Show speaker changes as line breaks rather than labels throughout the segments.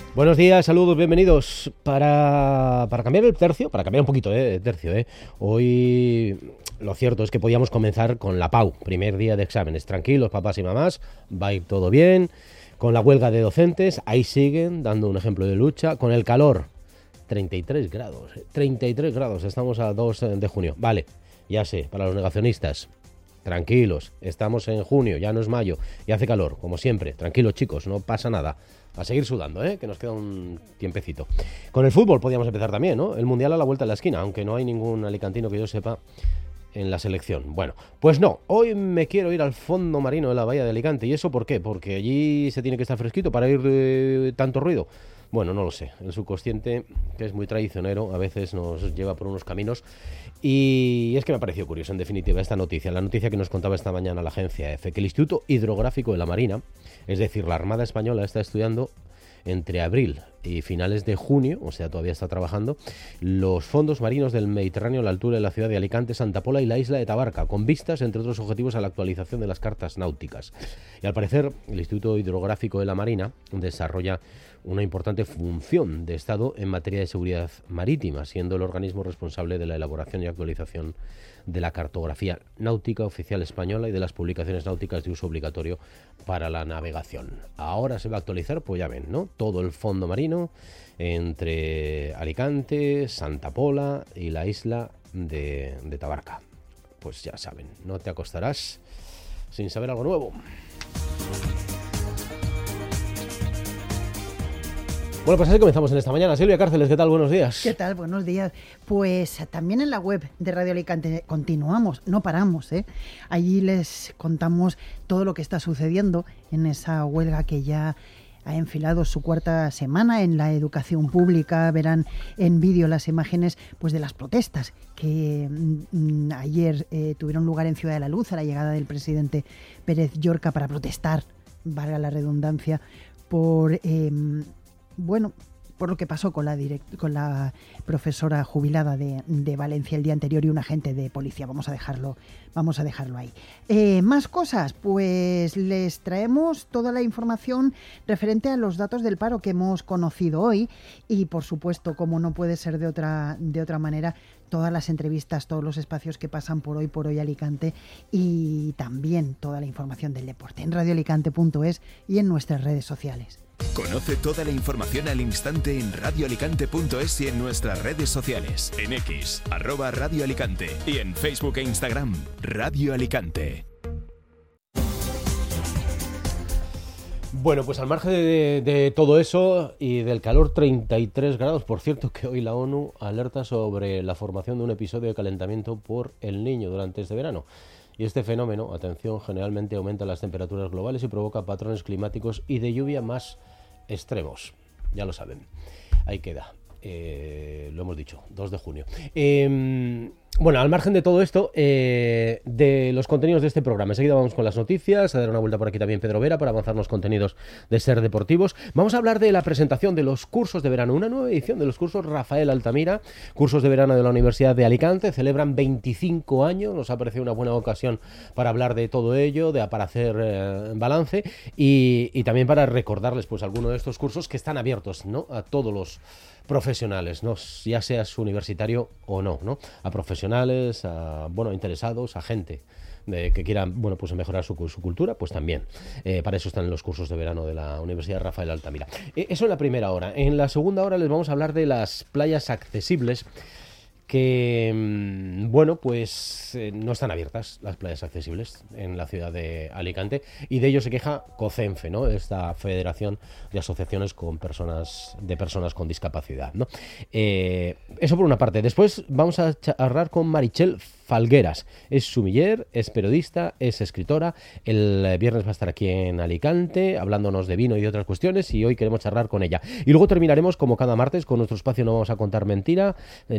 Buenos días, saludos, bienvenidos. Para cambiar el tercio, para cambiar un poquito de tercio, hoy lo cierto es que podíamos comenzar con la PAU, primer día de exámenes. Tranquilos, papás y mamás, va a ir todo bien. Con la huelga de docentes, ahí siguen dando un ejemplo de lucha. Con el calor, 33 grados, 33 grados, estamos a 2 de junio. Vale, ya sé, para los negacionistas, tranquilos, estamos en junio, ya no es mayo, y hace calor, como siempre. Tranquilos, chicos, no pasa nada. A seguir sudando, que nos queda un tiempecito. Con el fútbol podíamos empezar también, ¿no? El Mundial a la vuelta de la esquina, aunque no hay ningún alicantino que yo sepa en la selección. Bueno, pues no, hoy me quiero ir al fondo marino de la bahía de Alicante. ¿Y eso por qué? Porque allí se tiene que estar fresquito para ir tanto ruido. Bueno, no lo sé. El subconsciente, que es muy traicionero, a veces nos lleva por unos caminos. Y es que me ha parecido curioso, en definitiva, esta noticia. La noticia que nos contaba esta mañana la agencia EFE, que el Instituto Hidrográfico de la Marina, es decir, la Armada Española, está estudiando entre abril y finales de junio, o sea, todavía está trabajando, los fondos marinos del Mediterráneo a la altura de la ciudad de Alicante, Santa Pola y la isla de Tabarca, con vistas, entre otros objetivos, a la actualización de las cartas náuticas. Y al parecer, el Instituto Hidrográfico de la Marina desarrolla una importante función de Estado en materia de seguridad marítima, siendo el organismo responsable de la elaboración y actualización de la cartografía náutica oficial española y de las publicaciones náuticas de uso obligatorio para la navegación. Ahora se va a actualizar, pues ya ven, ¿no? Todo el fondo marino entre Alicante, Santa Pola y la isla de Tabarca. Pues ya saben, no te acostarás sin saber algo nuevo. Bueno, pues así comenzamos en esta mañana. Silvia Cárceles, ¿qué tal? Buenos días.
¿Qué tal? Buenos días. Pues también en la web de Radio Alicante continuamos, no paramos, Allí les contamos todo lo que está sucediendo en esa huelga que ya ha enfilado su cuarta semana en la educación pública. Verán en vídeo las imágenes pues de las protestas que ayer tuvieron lugar en Ciudad de la Luz a la llegada del presidente Pérez Llorca para protestar, valga la redundancia, por por lo que pasó con la profesora jubilada de Valencia el día anterior y un agente de policía. Vamos a dejarlo ahí. Más cosas, pues les traemos toda la información referente a los datos del paro que hemos conocido hoy y, por supuesto, como no puede ser de otra manera, todas las entrevistas, todos los espacios que pasan por hoy Alicante y también toda la información del deporte en radioalicante.es y en nuestras redes sociales.
Conoce toda la información al instante en radioalicante.es y en nuestras redes sociales. En X, @Radio Alicante y en Facebook e Instagram, Radio Alicante.
Bueno, pues al margen de todo eso y del calor, 33 grados, por cierto que hoy la ONU alerta sobre la formación de un episodio de calentamiento por el Niño durante este verano. Y este fenómeno, atención, generalmente aumenta las temperaturas globales y provoca patrones climáticos y de lluvia más extremos. Ya lo saben. Ahí queda. Lo hemos dicho, 2 de junio. Bueno, al margen de todo esto, de los contenidos de este programa, enseguida vamos con las noticias, a dar una vuelta por aquí también Pedro Vera para avanzar los contenidos de Ser Deportivos. Vamos a hablar de la presentación de los cursos de verano, una nueva edición de los cursos Rafael Altamira, cursos de verano de la Universidad de Alicante, celebran 25 años, nos ha parecido una buena ocasión para hablar de todo ello, para hacer balance y también para recordarles pues algunos de estos cursos que están abiertos, ¿no?, a todos los profesionales, ¿no?, ya seas universitario o no, a profesionales, a interesados, a gente que quieran pues mejorar su cultura, pues también. Para eso están los cursos de verano de la Universidad Rafael Altamira. Eso en la primera hora. En la segunda hora les vamos a hablar de las playas accesibles que, no están abiertas las playas accesibles en la ciudad de Alicante y de ello se queja COCENFE, ¿no?, esta Federación de Asociaciones de Personas con Discapacidad, ¿no? Eso por una parte. Después vamos a charlar con Marichel Falgueras. Es sumiller, es periodista, es escritora. El viernes va a estar aquí en Alicante hablándonos de vino y de otras cuestiones y hoy queremos charlar con ella. Y luego terminaremos, como cada martes, con nuestro espacio No vamos a contar mentiras,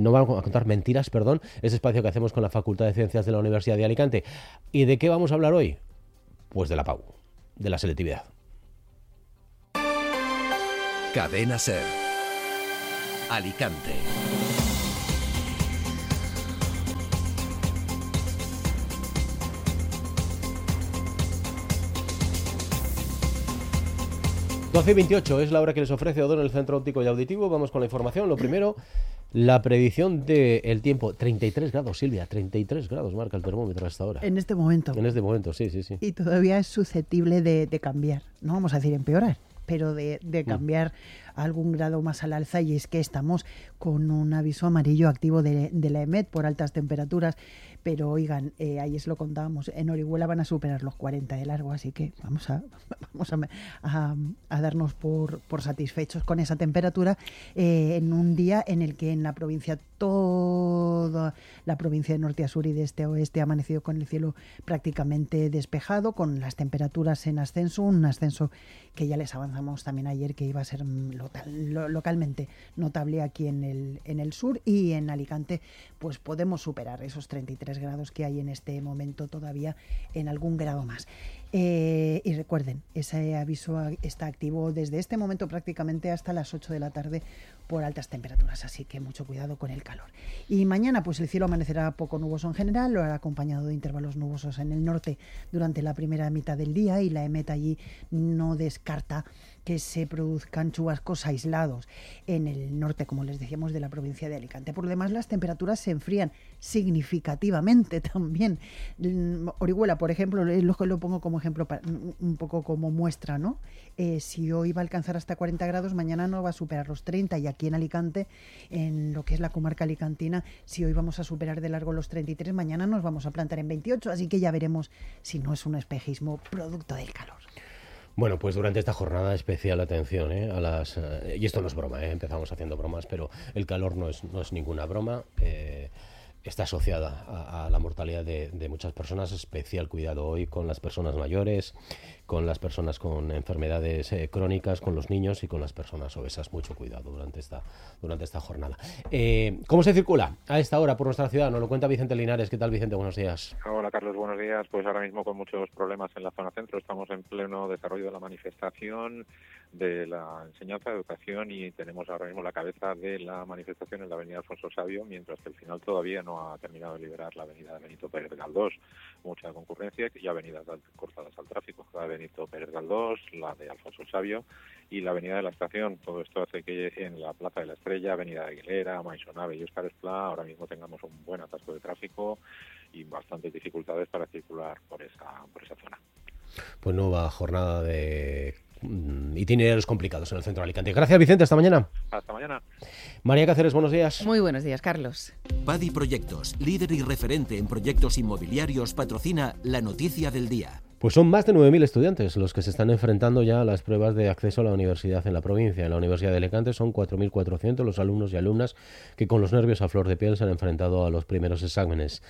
ese espacio que hacemos con la Facultad de Ciencias de la Universidad de Alicante. ¿Y de qué vamos a hablar hoy? Pues de la PAU, de la selectividad.
Cadena Ser. Alicante.
12:28 es la hora que les ofrece Odón, el Centro Óptico y Auditivo. Vamos con la información. Lo primero, la predicción del tiempo. 33 grados, Silvia, 33 grados marca el termómetro hasta ahora.
En este momento.
En este momento, sí.
Y todavía es susceptible de cambiar. No vamos a decir empeorar, pero de cambiar a algún grado más al alza, y es que estamos con un aviso amarillo activo de la EMET por altas temperaturas, pero oigan, ahí os lo contábamos, en Orihuela van a superar los 40 de largo, así que vamos a darnos por satisfechos con esa temperatura en un día en el que en la provincia, toda la provincia de norte a sur y de este a oeste, ha amanecido con el cielo prácticamente despejado, con las temperaturas en ascenso, un ascenso que ya les avanzamos también ayer que iba a ser localmente notable aquí en el sur, y en Alicante pues podemos superar esos 33 grados que hay en este momento, todavía en algún grado más. Y recuerden, ese aviso está activo desde este momento prácticamente hasta las 8 de la tarde por altas temperaturas, así que mucho cuidado con el calor. Y mañana pues el cielo amanecerá poco nuboso en general, lo hará acompañado de intervalos nubosos en el norte durante la primera mitad del día, y la EMET allí no descarta que se produzcan chubascos aislados en el norte, como les decíamos, de la provincia de Alicante. Por lo demás, las temperaturas se enfrían significativamente también. Orihuela, por ejemplo, lo pongo como ejemplo, un poco como muestra, ¿no? Si hoy va a alcanzar hasta 40 grados, mañana no va a superar los 30, y aquí en Alicante, en lo que es la comarca alicantina, si hoy vamos a superar de largo los 33, mañana nos vamos a plantar en 28, así que ya veremos si no es un espejismo producto del calor.
Bueno, pues durante esta jornada especial atención a las... y esto no es broma, empezamos haciendo bromas, pero el calor no es ninguna broma. Está asociada a la mortalidad de muchas personas. Especial cuidado hoy con las personas mayores, con las personas con enfermedades crónicas, con los niños y con las personas obesas. Mucho cuidado durante esta jornada. ¿Cómo se circula a esta hora por nuestra ciudad? Nos lo cuenta Vicente Linares. ¿Qué tal, Vicente? Buenos días.
Hola, Carlos. Buenos días. Pues ahora mismo con muchos problemas en la zona centro. Estamos en pleno desarrollo de la manifestación de la enseñanza, educación, y tenemos ahora mismo la cabeza de la manifestación en la avenida Alfonso Sabio, mientras que al final todavía no ha terminado de liberar la avenida Benito Pérez Galdós. Mucha concurrencia y avenidas cortadas al tráfico, la de Benito Pérez Galdós, la de Alfonso Sabio y la avenida de la Estación. Todo esto hace que en la Plaza de la Estrella, avenida de Aguilera, Maisonave y Óscar Esplá ahora mismo tengamos un buen atasco de tráfico y bastantes dificultades para circular por esa zona.
Pues nueva jornada de itinerarios complicados en el centro de Alicante. Gracias, Vicente. Hasta mañana.
Hasta mañana.
María Cáceres, buenos días.
Muy buenos días, Carlos.
Padi Proyectos, líder y referente en proyectos inmobiliarios, patrocina la noticia del día.
Pues son más de 9.000 estudiantes los que se están enfrentando ya a las pruebas de acceso a la universidad en la provincia. En la Universidad de Alicante son 4.400 los alumnos y alumnas que con los nervios a flor de piel se han enfrentado a los primeros exámenes,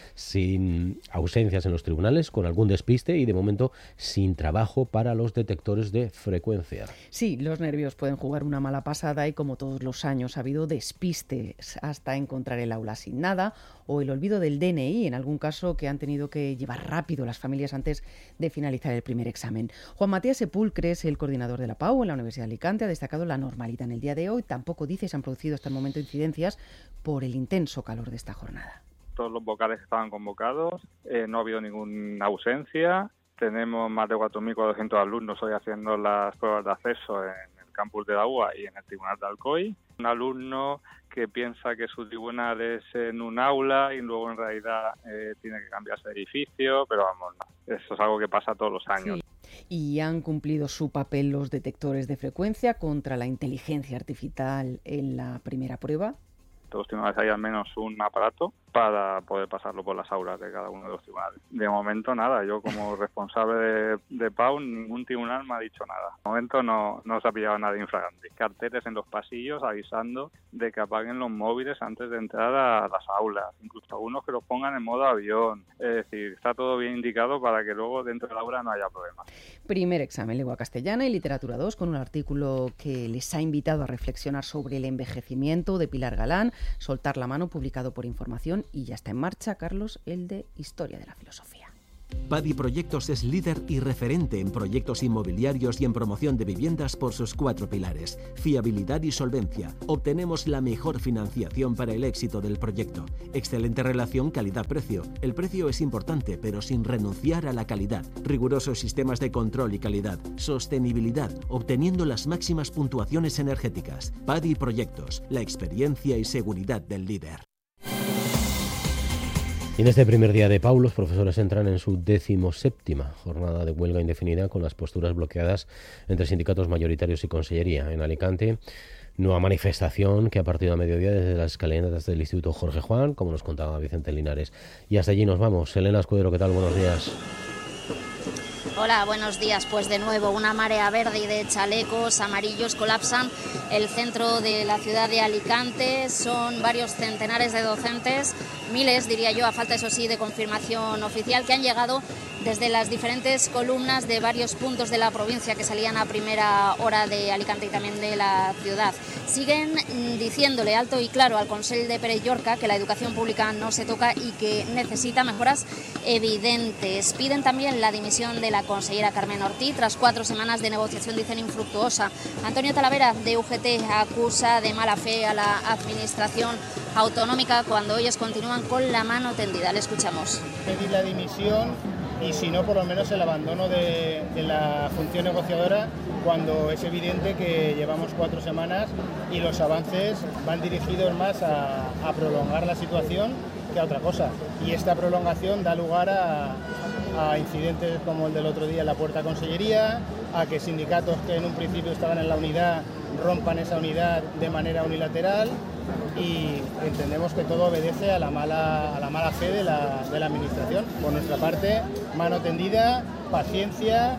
sin ausencias en los tribunales, con algún despiste y de momento sin trabajo para los detectores de frecuencia.
Sí, los nervios pueden jugar una mala pasada y como todos los años ha habido despistes hasta encontrar el aula sin nada o el olvido del DNI, en algún caso que han tenido que llevar rápido las familias antes de finalizar el primer examen. Juan Matías Sepulcres, el coordinador de la PAU en la Universidad de Alicante, ha destacado la normalidad en el día de hoy. Tampoco dice se han producido hasta el momento incidencias por el intenso calor de esta jornada.
Todos los vocales estaban convocados, no ha habido ninguna ausencia. Tenemos más de 4.400 alumnos hoy haciendo las pruebas de acceso en el campus de la UA y en el Tribunal de Alcoy. Un alumno que piensa que su tribunal es en un aula y luego en realidad tiene que cambiarse de edificio, pero vamos, eso es algo que pasa todos los años.
Sí. Y han cumplido su papel los detectores de frecuencia contra la inteligencia artificial en la primera prueba.
Todos los tribunales hay al menos un aparato para poder pasarlo por las aulas de cada uno de los tribunales. De momento nada, yo como responsable de PAU, ningún tribunal me ha dicho nada. De momento no se ha pillado nada infragante. Carteles en los pasillos avisando de que apaguen los móviles antes de entrar a las aulas, incluso algunos que los pongan en modo avión. Es decir, está todo bien indicado para que luego dentro del aula no haya problemas.
Primer examen, lengua castellana y literatura 2, con un artículo que les ha invitado a reflexionar sobre el envejecimiento de Pilar Galán, Soltar la mano, publicado por Información, y ya está en marcha, Carlos, el de Historia de la Filosofía.
Padi Proyectos es líder y referente en proyectos inmobiliarios y en promoción de viviendas por sus 4 pilares: fiabilidad y solvencia. Obtenemos la mejor financiación para el éxito del proyecto. Excelente relación calidad-precio. El precio es importante, pero sin renunciar a la calidad. Rigurosos sistemas de control y calidad. Sostenibilidad, obteniendo las máximas puntuaciones energéticas. Padi Proyectos, la experiencia y seguridad del líder.
Y en este primer día de PAU, los profesores entran en su 17ª jornada de huelga indefinida, con las posturas bloqueadas entre sindicatos mayoritarios y consellería. En Alicante, nueva manifestación que ha partido a mediodía desde las escalinatas del Instituto Jorge Juan, como nos contaba Vicente Linares. Y hasta allí nos vamos. Elena Escudero, ¿qué tal? Buenos días.
Hola, buenos días. Pues de nuevo una marea verde y de chalecos amarillos colapsan el centro de la ciudad de Alicante. Son varios centenares de docentes, miles diría yo, a falta eso sí de confirmación oficial, que han llegado desde las diferentes columnas de varios puntos de la provincia que salían a primera hora de Alicante y también de la ciudad. Siguen diciéndole alto y claro al Consell de Pere Llorca que la educación pública no se toca y que necesita mejoras evidentes. Piden también la dimisión de la consellera Carmen Ortiz tras 4 semanas de negociación, dicen, infructuosa. Antonio Talavera, de UGT, acusa de mala fe a la administración autonómica cuando ellos continúan con la mano tendida. Le escuchamos.
Pedir la dimisión y si no, por lo menos el abandono de la función negociadora, cuando es evidente que llevamos 4 semanas y los avances van dirigidos más a prolongar la situación que a otra cosa. Y esta prolongación da lugar a incidentes como el del otro día en la Puerta Consellería, a que sindicatos que en un principio estaban en la unidad rompan esa unidad de manera unilateral, y entendemos que todo obedece a la mala fe de la administración. Por nuestra parte, mano tendida, paciencia.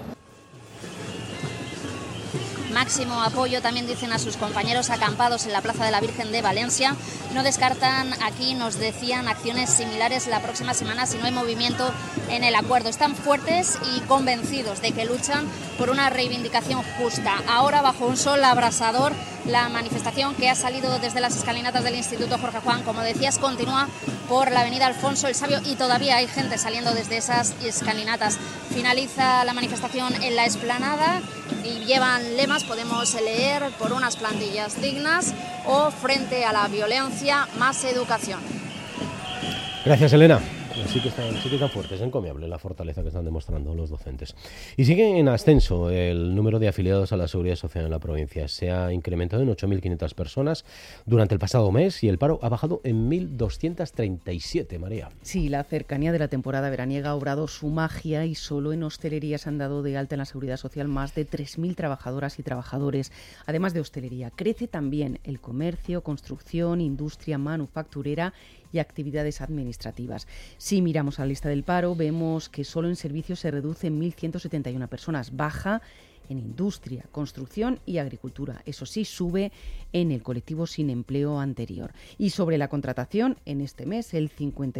Máximo apoyo también dicen a sus compañeros acampados en la Plaza de la Virgen de Valencia. No descartan aquí, nos decían, acciones similares la próxima semana si no hay movimiento en el acuerdo. Están fuertes y convencidos de que luchan por una reivindicación justa. Ahora, bajo un sol abrasador, la manifestación que ha salido desde las escalinatas del Instituto Jorge Juan, como decías, continúa por la avenida Alfonso el Sabio y todavía hay gente saliendo desde esas escalinatas. Finaliza la manifestación en la explanada y llevan lemas, podemos leer: por unas plantillas dignas o frente a la violencia, más educación.
Gracias, Elena. Sí que están fuertes, es encomiable la fortaleza que están demostrando los docentes. Y sigue en ascenso el número de afiliados a la Seguridad Social en la provincia. Se ha incrementado en 8.500 personas durante el pasado mes y el paro ha bajado en 1.237, María.
Sí, la cercanía de la temporada veraniega ha obrado su magia y solo en hostelería se han dado de alta en la Seguridad Social más de 3.000 trabajadoras y trabajadores. Además de hostelería, crece también el comercio, construcción, industria manufacturera y actividades administrativas. Si miramos a la lista del paro, vemos que solo en servicios se reduce en 1.171 personas, baja en industria, construcción y agricultura. Eso sí, sube en el colectivo sin empleo anterior. Y sobre la contratación, en este mes el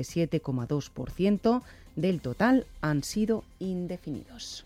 57,2% del total han sido indefinidos.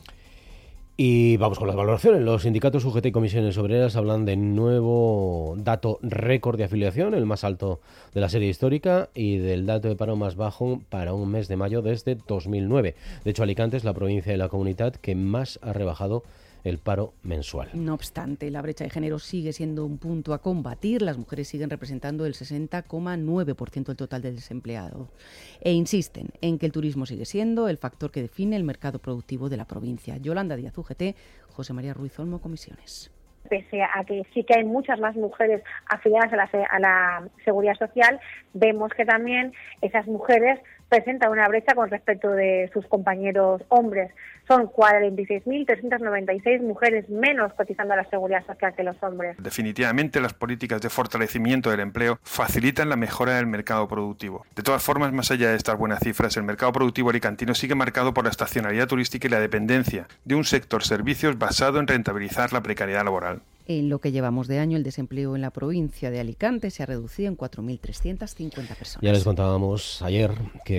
Y vamos con las valoraciones. Los sindicatos UGT y comisiones obreras hablan de nuevo dato récord de afiliación, el más alto de la serie histórica, y del dato de paro más bajo para un mes de mayo desde 2009. De hecho, Alicante es la provincia de la comunidad que más ha rebajado el paro mensual.
No obstante, la brecha de género sigue siendo un punto a combatir. Las mujeres siguen representando el 60,9% del total del desempleado. E insisten en que el turismo sigue siendo el factor que define el mercado productivo de la provincia. Yolanda Díaz, UGT, José María Ruiz Olmo, comisiones.
Pese a que sí que hay muchas más mujeres afiliadas a la Seguridad Social, vemos que también esas mujeres presentan una brecha con respecto de sus compañeros hombres. Son 46.396 mujeres menos cotizando a la Seguridad Social que los hombres.
Definitivamente las políticas de fortalecimiento del empleo facilitan la mejora del mercado productivo. De todas formas, más allá de estas buenas cifras, el mercado productivo alicantino sigue marcado por la estacionalidad turística y la dependencia de un sector servicios basado en rentabilizar la precariedad laboral.
En lo que llevamos de año, el desempleo en la provincia de Alicante se ha reducido en 4.350 personas.
Ya les contábamos ayer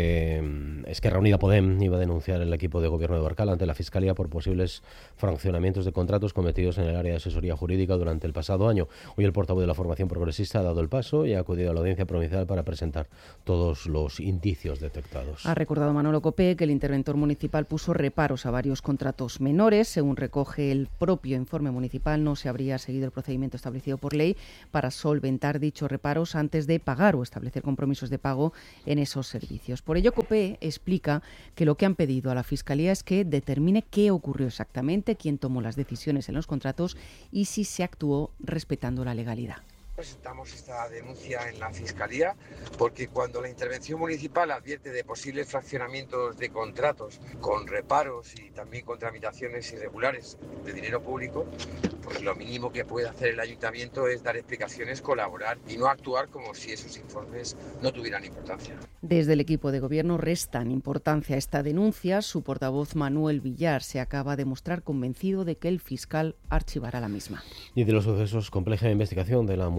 que Esquerra Unida Podem iba a denunciar el equipo de gobierno de Barcal ante la Fiscalía por posibles fraccionamientos de contratos cometidos en el área de asesoría jurídica durante el pasado año. Hoy el portavoz de la formación progresista ha dado el paso y ha acudido a la audiencia provincial para presentar todos los indicios detectados.
Ha recordado Manolo Copé que el interventor municipal puso reparos a varios contratos menores. Según recoge el propio informe municipal, no se habría seguido el procedimiento establecido por ley para solventar dichos reparos antes de pagar o establecer compromisos de pago en esos servicios. Por ello, Copé explica que lo que han pedido a la Fiscalía es que determine qué ocurrió exactamente, quién tomó las decisiones en los contratos y si se actuó respetando la legalidad.
Presentamos esta denuncia en la Fiscalía porque cuando la intervención municipal advierte de posibles fraccionamientos de contratos con reparos y también con tramitaciones irregulares de dinero público, pues lo mínimo que puede hacer el ayuntamiento es dar explicaciones, colaborar y no actuar como si esos informes no tuvieran importancia.
Desde el equipo de gobierno restan importancia a esta denuncia. Su portavoz Manuel Villar se acaba de mostrar convencido de que el fiscal archivará la misma.
Y de los sucesos, compleja investigación de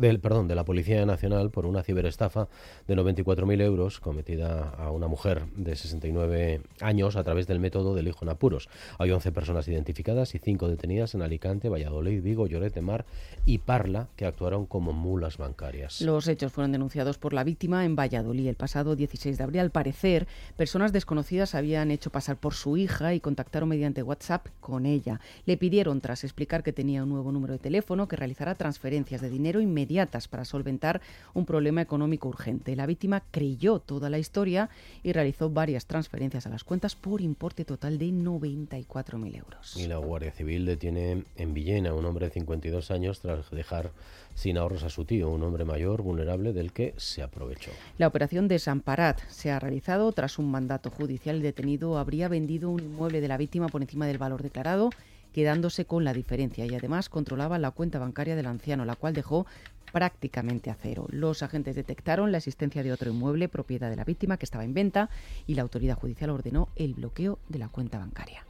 la Policía Nacional por una ciberestafa de 94.000 euros cometida a una mujer de 69 años a través del método del hijo en apuros. Hay 11 personas identificadas y 5 detenidas en Alicante, Valladolid, Vigo, Lloret de Mar y Parla, que actuaron como mulas bancarias.
Los hechos fueron denunciados por la víctima en Valladolid el pasado 16 de abril. Al parecer, personas desconocidas habían hecho pasar por su hija y contactaron mediante WhatsApp con ella. Le pidieron, tras explicar que tenía un nuevo número de teléfono, que realizara transferencias de dinero inmediatas para solventar un problema económico urgente. La víctima creyó toda la historia y realizó varias transferencias a las cuentas por importe total de 94.000 euros.
Y la Guardia Civil detiene en Villena a un hombre de 52 años tras dejar sin ahorros a su tío, un hombre mayor vulnerable del que se aprovechó.
La operación Desamparat se ha realizado tras un mandato judicial. El detenido habría vendido un inmueble de la víctima por encima del valor declarado, quedándose con la diferencia, y además controlaba la cuenta bancaria del anciano, la cual dejó prácticamente a cero. Los agentes detectaron la existencia de otro inmueble propiedad de la víctima que estaba en venta y la autoridad judicial ordenó el bloqueo de la cuenta bancaria.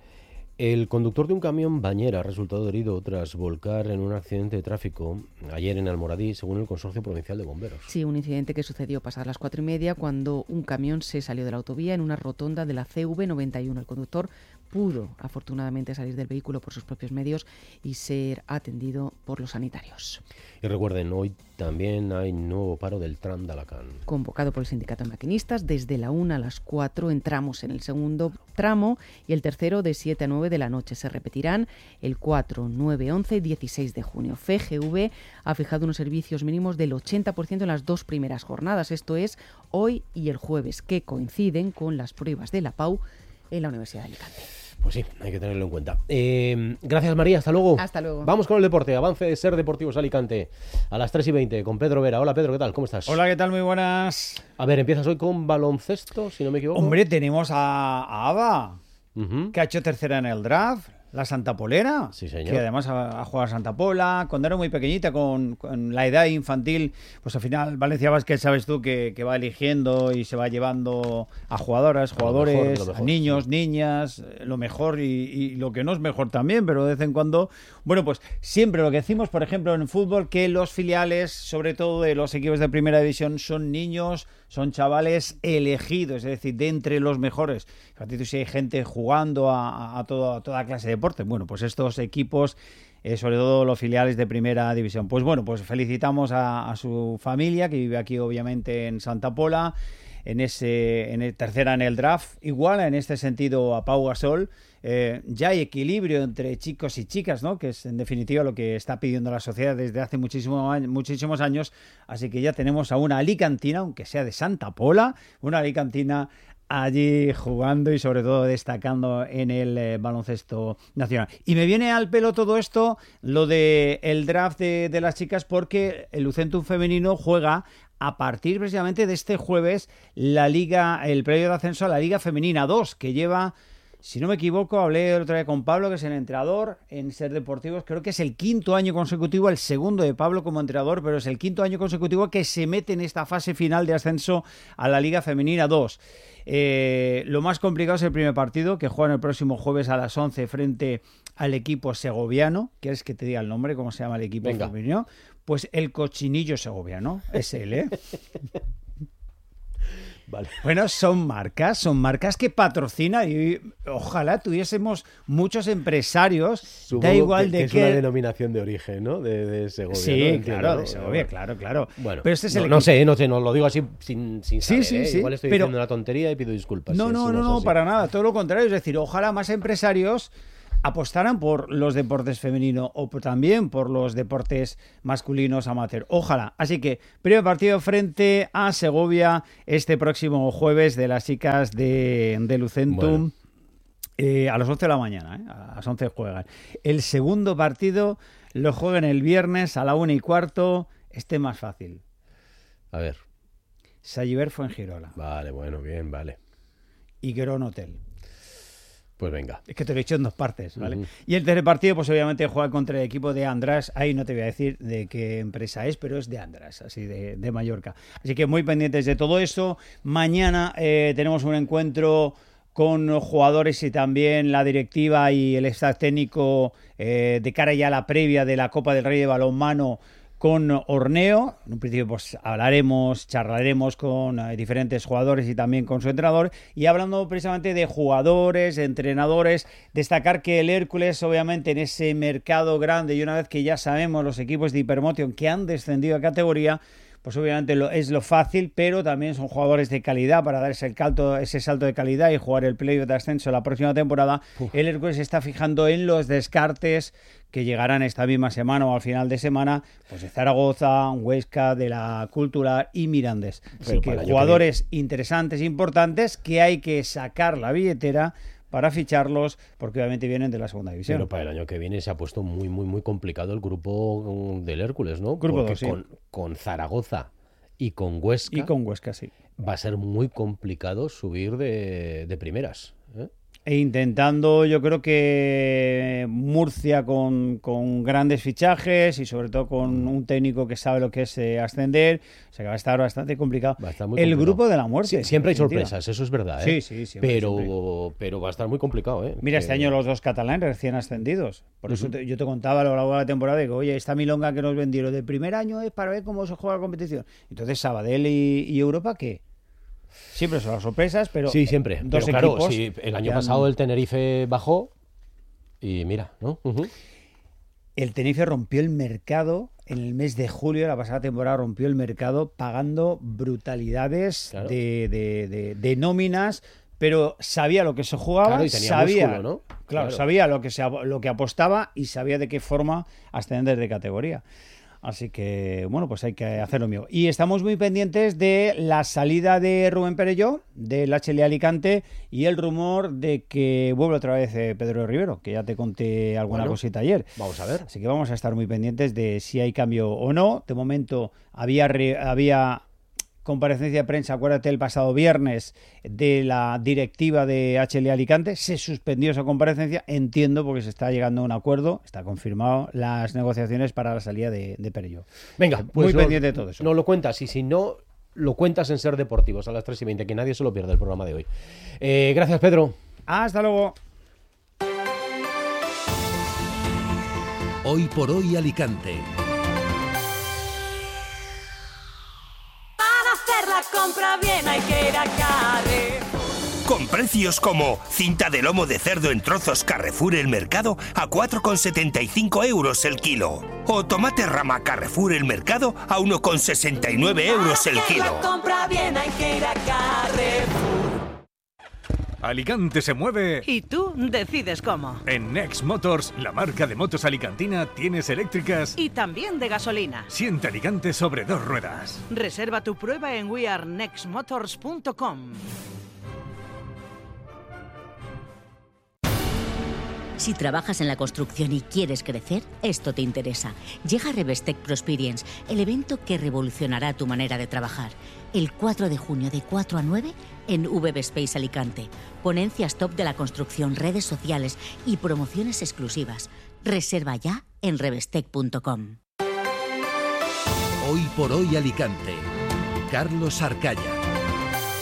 El conductor de un camión bañera ha resultado herido tras volcar en un accidente de tráfico ayer en Almoradí, según el Consorcio Provincial de Bomberos.
Sí, un incidente que sucedió pasadas las 4:30 cuando un camión se salió de la autovía en una rotonda de la CV91. El conductor pudo afortunadamente salir del vehículo por sus propios medios y ser atendido por los sanitarios.
Y recuerden, hoy también hay nuevo paro del tram de Alacant.
Convocado por el sindicato de maquinistas, desde la 1 a las 4 entramos en el segundo tramo y el tercero de 7 a 9 de la noche. Se repetirán el 4, 9, 11 y 16 de junio. FGV ha fijado unos servicios mínimos del 80% en las dos primeras jornadas, esto es, hoy y el jueves, que coinciden con las pruebas de la PAU en la Universidad de Alicante.
Pues sí, hay que tenerlo en cuenta. Gracias, María, hasta luego.
Hasta luego.
Vamos con el deporte, avance de Ser Deportivos Alicante a las 3:20 con Pedro Vera. Hola, Pedro, ¿qué tal? ¿Cómo estás?
Hola, ¿qué tal? Muy buenas.
A ver, empiezas hoy con baloncesto, si no me equivoco.
Hombre, tenemos a Ava, que ha hecho tercera en el draft. La Santa Polera,
sí, señor,
que además ha jugado a Santa Pola, cuando era muy pequeñita, con la edad infantil, pues al final Valencia Basket, sabes tú, que va eligiendo y se va llevando a jugadoras, jugadores, lo mejor, a niños, sí, niñas, lo mejor y lo que no es mejor también, pero de vez en cuando, bueno, pues siempre lo que decimos, por ejemplo, en fútbol, que los filiales, sobre todo de los equipos de primera división, son niños, son chavales elegidos, es decir, de entre los mejores. Fíjate si hay gente jugando a toda clase de deporte. Bueno, pues estos equipos, sobre todo los filiales de primera división. Pues bueno, pues felicitamos a su familia, que vive aquí obviamente en Santa Pola, en el tercera en el draft. Igual en este sentido a Pau Gasol. Ya hay equilibrio entre chicos y chicas, ¿no? Que es en definitiva lo que está pidiendo la sociedad desde hace muchísimos años. Así que ya tenemos a una alicantina, aunque sea de Santa Pola, una alicantina allí jugando y sobre todo destacando en el baloncesto nacional. Y me viene al pelo todo esto, lo de el draft de las chicas, porque el Lucentum femenino juega a partir precisamente de este jueves el periodo de ascenso a la Liga Femenina 2, que lleva, si no me equivoco, hablé el otro día con Pablo, que es el entrenador en Ser Deportivos, creo que es el 5º año consecutivo, el segundo de Pablo como entrenador, pero es el 5º año consecutivo que se mete en esta fase final de ascenso a la Liga Femenina 2. Lo más complicado es el primer partido, que juegan el próximo jueves a las 11 frente al equipo segoviano. ¿Quieres que te diga el nombre? ¿Cómo se llama el equipo femenino? Pues el Cochinillo Segoviano, es él, ¿eh?
Vale.
Bueno, son marcas que patrocinan y ojalá tuviésemos muchos empresarios.
Supongo
da igual de
es
qué.
una denominación de origen, ¿no? De Segovia.
Sí,
¿no? Entiendo,
claro,
¿no?
de Segovia, claro.
Bueno,
pero este es el
no sé, no lo digo así sin saber,
sí.
Igual estoy diciendo una tontería y pido disculpas.
No, para nada, todo lo contrario. Es decir, ojalá más empresarios apostaran por los deportes femeninos o también por los deportes masculinos amateur. Ojalá. Así que, primer partido frente a Segovia este próximo jueves de las chicas de Lucentum. A las 11 de la mañana, a las 11 juegan. El segundo partido lo juegan el viernes a la 1:15. Este más fácil.
A ver.
Salliver Fuengirola.
Vale, bueno, bien, vale.
Y Grón Hotel.
Pues venga.
Es que te lo he dicho en dos partes, ¿vale? Y el tercer partido, pues obviamente juega contra el equipo de András. Ahí no te voy a decir de qué empresa es, pero es de András, así de Mallorca. Así que muy pendientes de todo eso. Mañana tenemos un encuentro con jugadores y también la directiva y el staff técnico de cara ya a la previa de la Copa del Rey de Balonmano con Orneo. En un principio pues charlaremos con diferentes jugadores y también con su entrenador, y hablando precisamente de jugadores, entrenadores, destacar que el Hércules obviamente en ese mercado grande, y una vez que ya sabemos los equipos de Hypermotion que han descendido a categoría, pues obviamente es lo fácil, pero también son jugadores de calidad para dar ese salto de calidad y jugar el playoff de ascenso la próxima temporada. El Hércules se está fijando en los descartes que llegarán esta misma semana o al final de semana, pues de Zaragoza, Huesca, de la Cultural y Mirandés. Así que jugadores interesantes, importantes, que hay que sacar la billetera para ficharlos, porque obviamente vienen de la segunda división.
Pero para el año que viene se ha puesto muy complicado el grupo del Hércules, ¿no?
Grupo
porque
2, sí.
con Zaragoza y con Huesca.
Y con Huesca, sí.
Va a ser muy complicado subir de primeras, ¿eh?
E intentando, yo creo que Murcia con grandes fichajes y sobre todo con un técnico que sabe lo que es ascender, o sea que va a estar bastante complicado.
Va a estar muy
el
complicado.
grupo de la muerte.
Sí, siempre hay sorpresas, eso es verdad, ¿eh?
Sí,
pero va a estar muy complicado, ¿eh?
Mira, este año los dos catalanes recién ascendidos. Por eso yo te contaba a lo largo de la temporada, digo, oye, esta milonga que nos vendieron del primer año es para ver cómo se juega la competición. Entonces, Sabadell y Europa, ¿qué? Siempre son las sorpresas, pero
sí, siempre.
Dos
pero claro,
equipos
sí, el año pasado el Tenerife bajó y mira, ¿no?
El Tenerife rompió el mercado en el mes de julio, la pasada temporada rompió el mercado pagando brutalidades de nóminas, pero sabía lo que se jugaba,
claro, y tenía
sabía,
músculo, ¿no?
Claro, sabía lo que apostaba y sabía de qué forma ascender de categoría. Así que, bueno, pues hay que hacer lo mío. Y estamos muy pendientes de la salida de Rubén Perelló, del HL Alicante, y el rumor de que vuelve otra vez Pedro Rivero, que ya te conté alguna cosita ayer.
Vamos a ver.
Así que vamos a estar muy pendientes de si hay cambio o no. De momento había comparecencia de prensa, acuérdate, el pasado viernes de la directiva de HL Alicante, se suspendió esa comparecencia, entiendo porque se está llegando a un acuerdo, está confirmado las negociaciones para la salida de Perelló.
Venga,
pues muy pendiente de todo eso.
No lo cuentas, y si no, lo cuentas en Ser Deportivos a las 3:20, que nadie se lo pierda el programa de hoy. Gracias, Pedro.
Hasta luego.
Hoy por hoy Alicante.
Compra bien, hay que ir a Carrefour.
Con precios como cinta de lomo de cerdo en trozos Carrefour El Mercado a 4,75 euros el kilo. O tomate rama Carrefour El Mercado a 1,69 euros el kilo.
Compra bien, hay que ir a Carrefour.
Alicante se mueve.
Y tú decides cómo.
En Next Motors, la marca de motos alicantina, tienes eléctricas
y también de gasolina.
Siente Alicante sobre dos ruedas.
Reserva tu prueba en wearenextmotors.com.
Si trabajas en la construcción y quieres crecer, esto te interesa. Llega Revestec Prosperience, el evento que revolucionará tu manera de trabajar. El 4 de junio de 4 a 9 en VB Space Alicante. Ponencias top de la construcción, redes sociales y promociones exclusivas. Reserva ya en revestec.com.
Hoy por hoy Alicante. Carlos Arcaya.